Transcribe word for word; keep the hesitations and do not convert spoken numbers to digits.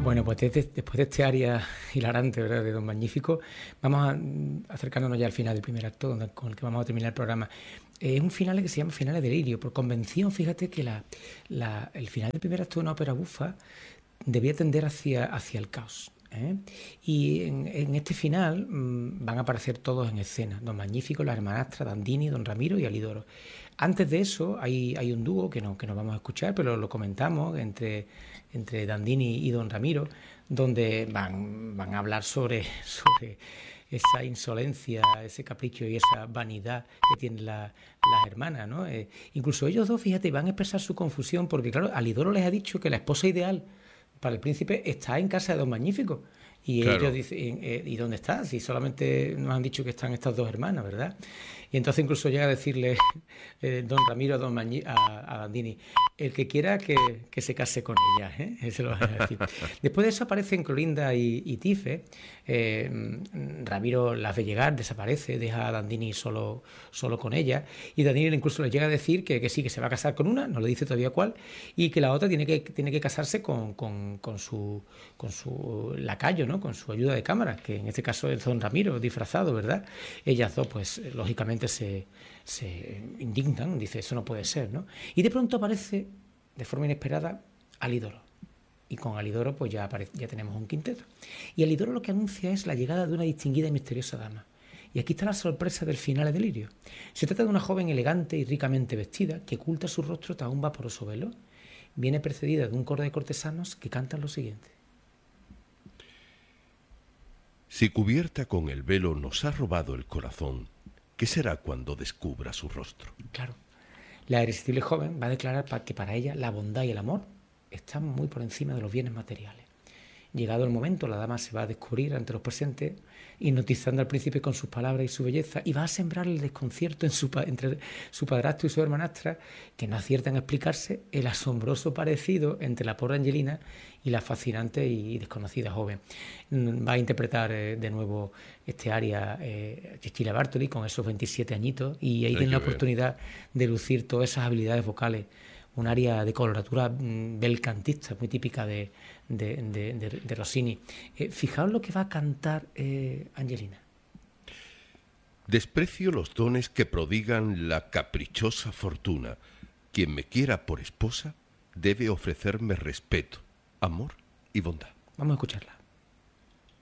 Bueno, pues desde, después de este área hilarante, ¿verdad?, de Don Magnífico, vamos a, mm, acercándonos ya al final del primer acto, donde, con el que vamos a terminar el programa. Es eh, un final que se llama Finale Delirio. Por convención, fíjate que la, la, el final del primer acto de una ópera bufa debía tender hacia, hacia el caos, ¿eh? Y en, en este final mmm, van a aparecer todos en escena: Don Magnífico, la hermanastra, Dandini, Don Ramiro y Alidoro. Antes de eso hay, hay un dúo que no, que no vamos a escuchar, pero lo comentamos entre, entre Dandini y Don Ramiro, donde van, van a hablar sobre, sobre esa insolencia, ese capricho y esa vanidad que tienen la, las hermanas, ¿no? Eh, incluso ellos dos, fíjate, van a expresar su confusión, porque claro, Alidoro les ha dicho que la esposa ideal para el príncipe está en casa de Don Magnífico. Y claro, ellos dicen, eh, ¿y dónde está? Si solamente nos han dicho que están estas dos hermanas, ¿verdad? Y entonces incluso llega a decirle eh, Don Ramiro a, Don Mañi, a, a Dandini, el que quiera que, que se case con ella, ¿eh? Eso lo van a decir. Después de eso aparecen Clorinda y, y Tife. Eh, Ramiro las ve llegar, desaparece, deja a Dandini solo, solo con ella, y Dandini incluso le llega a decir que, que sí, que se va a casar con una, no le dice todavía cuál, y que la otra tiene que, tiene que casarse con, con, con, su, con su lacayo, ¿no?, con su ayuda de cámara, que en este caso es Don Ramiro disfrazado, ¿verdad? Ellas dos, pues lógicamente se, se indignan, dice, eso no puede ser, ¿no? Y de pronto aparece de forma inesperada Alidoro. Y con Alidoro pues ya, aparece, ya tenemos un quinteto. Y Alidoro lo que anuncia es la llegada de una distinguida y misteriosa dama. Y aquí está la sorpresa del Finale Delirio. Se trata de una joven elegante y ricamente vestida que oculta su rostro tras un vaporoso velo. Viene precedida de un coro de cortesanos que cantan lo siguiente. Si cubierta con el velo nos ha robado el corazón, ¿qué será cuando descubra su rostro? Claro. La irresistible joven va a declarar que para ella la bondad y el amor están muy por encima de los bienes materiales. Llegado el momento, la dama se va a descubrir ante los presentes, hipnotizando al príncipe con sus palabras y su belleza, y va a sembrar el desconcierto en su, entre su padrastro y su hermanastra, que no aciertan a explicarse el asombroso parecido entre la pobre Angelina y la fascinante y desconocida joven. Va a interpretar eh, de nuevo este aria eh, Cecilia Bartoli con esos veintisiete añitos, y ahí tiene la oportunidad de lucir todas esas habilidades vocales. Un aria de coloratura belcantista, muy típica de, de, de, de, de Rossini. Eh, fijaos lo que va a cantar eh, Angelina. Desprecio los dones que prodigan la caprichosa fortuna. Quien me quiera por esposa debe ofrecerme respeto, amor y bondad. Vamos a escucharla.